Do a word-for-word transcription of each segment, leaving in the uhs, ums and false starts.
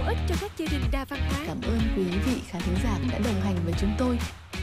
ích cho các gia đình đa văn hóa. Cảm ơn quý vị khán thính giả đã đồng hành với chúng tôi.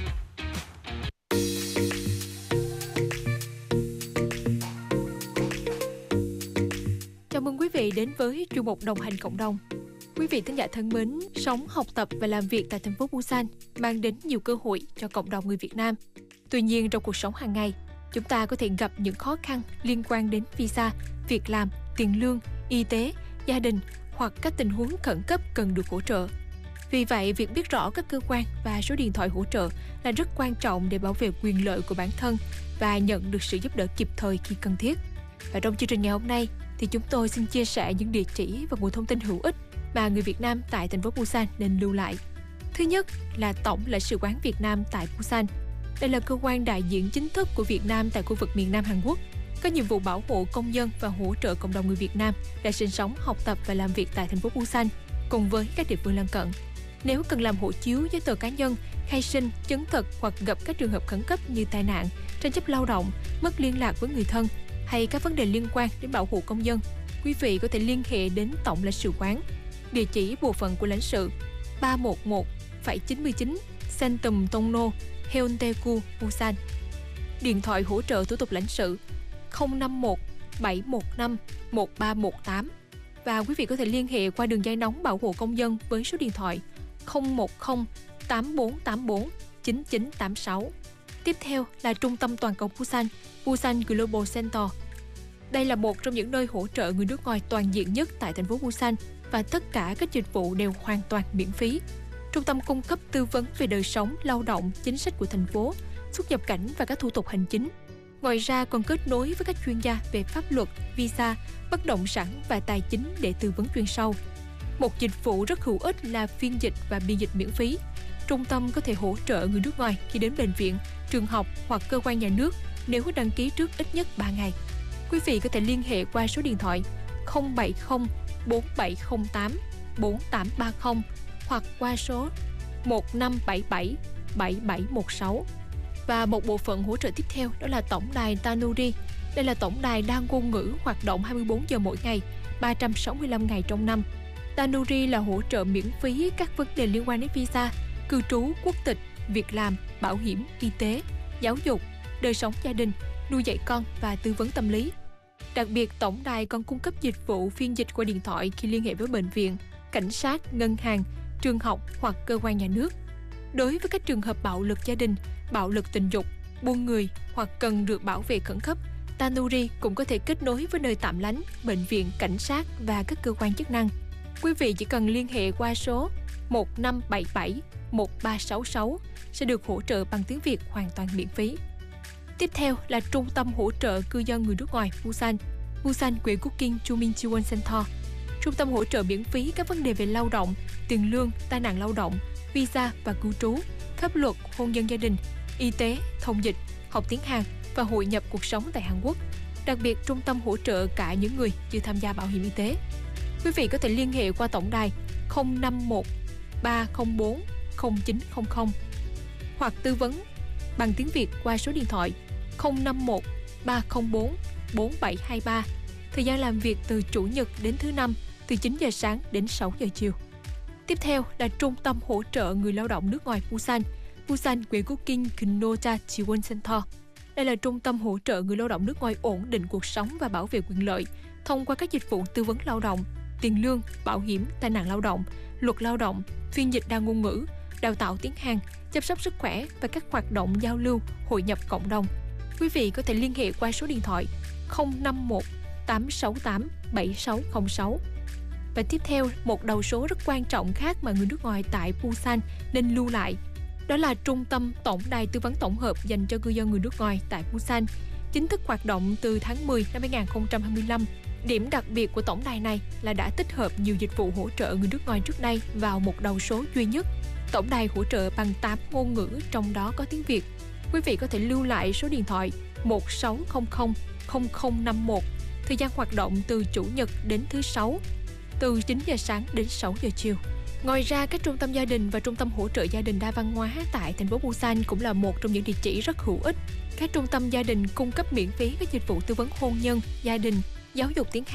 Chào mừng quý vị đến với chuyên mục Đồng hành cộng đồng. Quý vị thính giả thân mến, sống, học tập và làm việc tại thành phố Busan mang đến nhiều cơ hội cho cộng đồng người Việt Nam. Tuy nhiên, trong cuộc sống hàng ngày, chúng ta có thể gặp những khó khăn liên quan đến visa, việc làm, tiền lương, y tế, gia đình hoặc các tình huống khẩn cấp cần được hỗ trợ. Vì vậy, việc biết rõ các cơ quan và số điện thoại hỗ trợ là rất quan trọng để bảo vệ quyền lợi của bản thân và nhận được sự giúp đỡ kịp thời khi cần thiết. Và trong chương trình ngày hôm nay thì chúng tôi xin chia sẻ những địa chỉ và nguồn thông tin hữu ích mà người Việt Nam tại thành phố Busan nên lưu lại. Thứ nhất là Tổng lãnh sự quán Việt Nam tại Busan. Đây là cơ quan đại diện chính thức của Việt Nam tại khu vực miền Nam Hàn Quốc, có nhiệm vụ bảo hộ công dân và hỗ trợ cộng đồng người Việt Nam đang sinh sống, học tập và làm việc tại thành phố Busan cùng với các địa phương lân cận. Nếu cần làm hộ chiếu, giấy tờ cá nhân, khai sinh, chứng thực hoặc gặp các trường hợp khẩn cấp như tai nạn, tranh chấp lao động, mất liên lạc với người thân hay các vấn đề liên quan đến bảo hộ công dân, quý vị có thể liên hệ đến Tổng lãnh sự quán. Địa chỉ bộ phận của lãnh sự ba một một chín chín Centum Tongno, Haeundae-gu, Busan. Điện thoại hỗ trợ thủ tục lãnh sự không năm một bảy một năm một ba một tám. Và quý vị có thể liên hệ qua đường dây nóng bảo hộ công dân với số điện thoại không một không tám bốn tám bốn chín chín tám sáu. Tiếp theo là Trung tâm Toàn cầu Busan, Busan Global Center. Đây là một trong những nơi hỗ trợ người nước ngoài toàn diện nhất tại thành phố Busan và tất cả các dịch vụ đều hoàn toàn miễn phí. Trung tâm cung cấp tư vấn về đời sống, lao động, chính sách của thành phố, xuất nhập cảnh và các thủ tục hành chính. Ngoài ra còn kết nối với các chuyên gia về pháp luật, visa, bất động sản và tài chính để tư vấn chuyên sâu. Một dịch vụ rất hữu ích là phiên dịch và biên dịch miễn phí. Trung tâm có thể hỗ trợ người nước ngoài khi đến bệnh viện, trường học hoặc cơ quan nhà nước nếu đăng ký trước ít nhất ba ngày. Quý vị có thể liên hệ qua số điện thoại không bảy không bốn bảy không tám bốn tám ba không hoặc qua số một năm bảy bảy bảy bảy một sáu. Và một bộ phận hỗ trợ tiếp theo đó là tổng đài Tanuri. Đây là tổng đài đa ngôn ngữ hoạt động hai mươi bốn giờ mỗi ngày, ba trăm sáu mươi lăm ngày trong năm. Tanuri là hỗ trợ miễn phí các vấn đề liên quan đến visa, cư trú, quốc tịch, việc làm, bảo hiểm, y tế, giáo dục, đời sống gia đình, nuôi dạy con và tư vấn tâm lý. Đặc biệt, tổng đài còn cung cấp dịch vụ phiên dịch qua điện thoại khi liên hệ với bệnh viện, cảnh sát, ngân hàng, trường học hoặc cơ quan nhà nước. Đối với các trường hợp bạo lực gia đình, bạo lực tình dục, buôn người hoặc cần được bảo vệ khẩn cấp, Tanuri cũng có thể kết nối với nơi tạm lánh, bệnh viện, cảnh sát và các cơ quan chức năng. Quý vị chỉ cần liên hệ qua số một năm bảy bảy một ba sáu sáu sẽ được hỗ trợ bằng tiếng Việt hoàn toàn miễn phí. Tiếp theo là Trung tâm hỗ trợ cư dân người nước ngoài Busan, Busan Wegukin Jumin Jiwon Center. Trung tâm hỗ trợ miễn phí các vấn đề về lao động, tiền lương, tai nạn lao động, visa và cư trú, pháp luật, hôn nhân gia đình, y tế, thông dịch, học tiếng Hàn và hội nhập cuộc sống tại Hàn Quốc. Đặc biệt, trung tâm hỗ trợ cả những người chưa tham gia bảo hiểm y tế. Quý vị có thể liên hệ qua tổng đài không năm một ba không bốn không chín không không hoặc tư vấn bằng tiếng Việt qua số điện thoại không năm một ba không bốn bốn bảy hai ba. Thời gian làm việc từ Chủ nhật đến thứ Năm, từ chín giờ sáng đến sáu giờ chiều. Tiếp theo là Trung tâm hỗ trợ người lao động nước ngoài Busan, Busan Wegukin Kinoja Jiwon Center. Đây là trung tâm hỗ trợ người lao động nước ngoài ổn định cuộc sống và bảo vệ quyền lợi thông qua các dịch vụ tư vấn lao động, tiền lương, bảo hiểm, tai nạn lao động, luật lao động, phiên dịch đa ngôn ngữ, đào tạo tiếng Hàn, chăm sóc sức khỏe và các hoạt động giao lưu, hội nhập cộng đồng. Quý vị có thể liên hệ qua số điện thoại không năm một tám sáu tám bảy sáu không sáu. Và tiếp theo, một đầu số rất quan trọng khác mà người nước ngoài tại Busan nên lưu lại, đó là Trung tâm Tổng đài tư vấn tổng hợp dành cho cư dân người nước ngoài tại Busan, chính thức hoạt động từ tháng mười năm hai nghìn không trăm hai mươi lăm. Điểm đặc biệt của tổng đài này là đã tích hợp nhiều dịch vụ hỗ trợ người nước ngoài trước đây vào một đầu số duy nhất. Tổng đài hỗ trợ bằng tám ngôn ngữ, trong đó có tiếng Việt. Quý vị có thể lưu lại số điện thoại một sáu không không không không năm một. Thời gian hoạt động từ Chủ nhật đến thứ Sáu, từ chín giờ sáng đến sáu giờ chiều. Ngoài ra, các trung tâm gia đình và trung tâm hỗ trợ gia đình đa văn hóa tại thành phố Busan cũng là một trong những địa chỉ rất hữu ích. Các trung tâm gia đình cung cấp miễn phí các dịch vụ tư vấn hôn nhân, gia đình, giáo dục tiếng Hàn,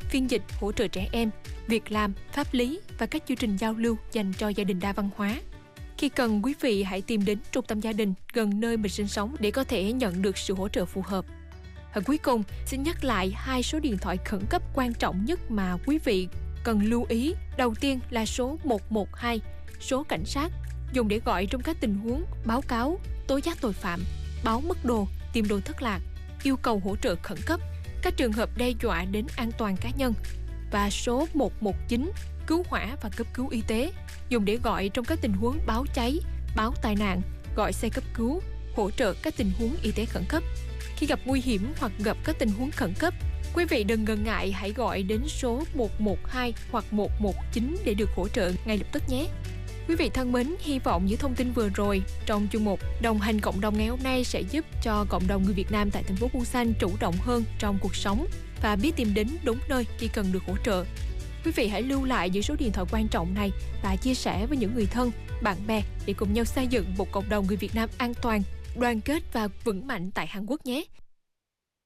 phiên dịch hỗ trợ trẻ em, việc làm, pháp lý và các chương trình giao lưu dành cho gia đình đa văn hóa. Khi cần, quý vị hãy tìm đến trung tâm gia đình gần nơi mình sinh sống để có thể nhận được sự hỗ trợ phù hợp. Và cuối cùng, xin nhắc lại hai số điện thoại khẩn cấp quan trọng nhất mà quý vị cần lưu ý. Đầu tiên là số một một hai, số cảnh sát, dùng để gọi trong các tình huống báo cáo, tố giác tội phạm, báo mất đồ, tìm đồ thất lạc, yêu cầu hỗ trợ khẩn cấp, các trường hợp đe dọa đến an toàn cá nhân. Và số một một chín, cứu hỏa và cấp cứu y tế, dùng để gọi trong các tình huống báo cháy, báo tai nạn, gọi xe cấp cứu, hỗ trợ các tình huống y tế khẩn cấp. Khi gặp nguy hiểm hoặc gặp các tình huống khẩn cấp, quý vị đừng ngần ngại, hãy gọi đến số một một hai hoặc một một chín để được hỗ trợ ngay lập tức nhé. Quý vị thân mến, hy vọng những thông tin vừa rồi trong chuyên mục Đồng hành cộng đồng ngày hôm nay sẽ giúp cho cộng đồng người Việt Nam tại thành phố Busan chủ động hơn trong cuộc sống và biết tìm đến đúng nơi khi cần được hỗ trợ. Quý vị hãy lưu lại những số điện thoại quan trọng này và chia sẻ với những người thân, bạn bè để cùng nhau xây dựng một cộng đồng người Việt Nam an toàn, đoàn kết và vững mạnh tại Hàn Quốc nhé.